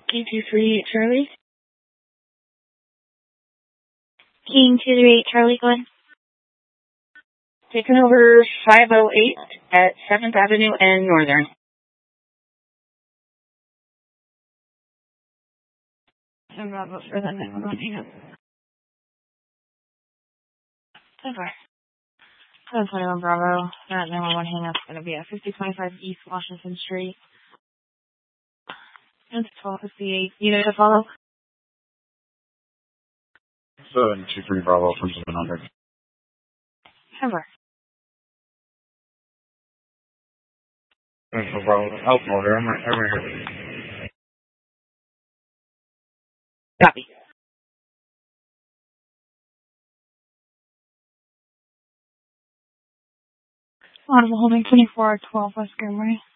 King 23 Charlie. King 238 Charlie, go ahead. Taking over 508 at 7th Avenue and Northern. And Bravo for that 911 hang up. 721 Bravo, that 911 hang up is going to be at 5025 East Washington Street. And 1258. You know to follow? 723 Bravo from 700. Ever. No Bravo. Help order. I'm right here. Copy. Audible holding 24 at 12 West Greenway.